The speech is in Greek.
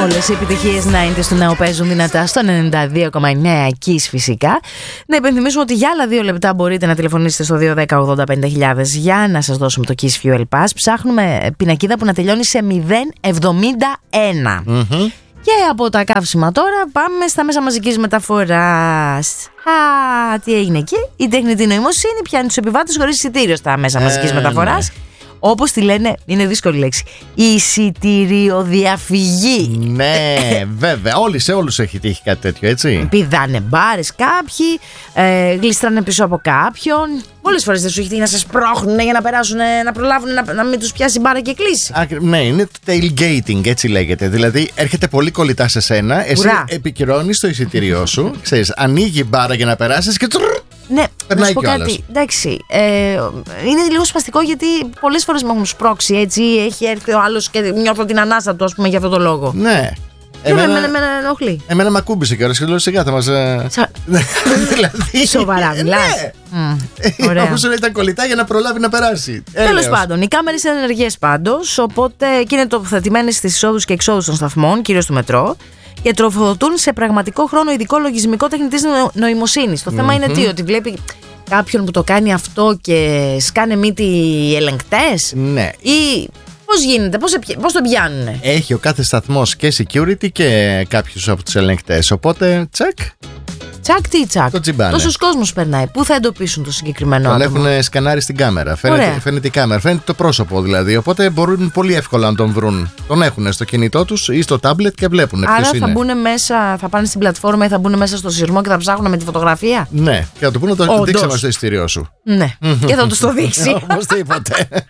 Όλες οι επιτυχίες 90's του νέου παίζουν δυνατά στο 92,9 Kiss φυσικά. Να υπενθυμίσουμε ότι για άλλα 2 λεπτά μπορείτε να τηλεφωνήσετε στο 210-80-50.000 για να σας δώσουμε το Kiss Fuel Pass. Ψάχνουμε πινακίδα που να τελειώνει σε 071. Και από τα καύσιμα τώρα πάμε στα μέσα μαζικής μεταφοράς. Τι έγινε εκεί? Η τεχνητή νοημοσύνη πιάνει τους επιβάτες χωρίς εισιτήριο στα μέσα μαζικής μεταφοράς. Ναι. Όπως τη λένε, είναι δύσκολη λέξη, εισιτηριοδιαφυγή. Ναι, βέβαια. Σε όλους έχει τύχει κάτι τέτοιο, έτσι. Πηδάνε μπάρες κάποιοι, γλιστράνε πίσω από κάποιον. Πολλές φορές δεν σου έχει τύχει να σε σπρώχνουν για να περάσουν, να προλάβουν να μην τους πιάσει η μπάρα και κλείσει. Ναι, είναι το tailgating, έτσι λέγεται. Δηλαδή έρχεται πολύ κολλητά σε σένα, εσύ επικυρώνεις το εισιτήριό σου, ξέρεις, ανοίγει η μπάρα για να περάσεις και ναι, να σου πω κάτι. Εντάξει, είναι λίγο σπαστικό γιατί πολλές φορές με έχουν σπρώξει έτσι. Έχει έρθει ο άλλος και νιώθω την ανάσα του, ας πούμε, για αυτό το λόγο. Ναι. Εμένα ενοχλεί. Εμένα με ακούμπησε και και λέω σιγά θα μας. Δηλαδή. Σοβαρά, μιλάς. Όπως ήταν κολλητά για να προλάβει να περάσει. Τέλος πάντων, οι κάμερες είναι ενεργές πάντως, οπότε και είναι τοποθετημένες στις εισόδους και εξόδους των σταθμών, κυρίως του μετρό. Και τροφοδοτούν σε πραγματικό χρόνο ειδικό λογισμικό τεχνητής νοημοσύνης. Το θέμα είναι τι, ότι βλέπει κάποιον που το κάνει αυτό και σκάνε μύτη οι ελεγκτές. Ναι. Ή πώς γίνεται, πώς το πιάνουνε. Έχει ο κάθε σταθμός και security και κάποιους από τους ελεγκτές. Οπότε τσακ. Τσακ τι τσακ. Το τσιμπάνε. Τόσος κόσμος περνάει. Πού θα εντοπίσουν το συγκεκριμένο τον άτομο? Τον έχουν σκανάρει στην κάμερα. Φαίνεται η κάμερα, φαίνεται το πρόσωπο δηλαδή. Οπότε μπορούν πολύ εύκολα να τον βρουν. Τον έχουν στο κινητό τους ή στο τάμπλετ και βλέπουν ποιος είναι. Άρα θα μπουν μέσα, θα πάνε στην πλατφόρμα ή θα μπουν μέσα στο σειρμό και θα ψάχνουν με τη φωτογραφία. Ναι, και θα του πούνε το δείξαμε στο εισιτήριό σου. Ναι, και θα τους το δείξει. Οπωσδήποτε.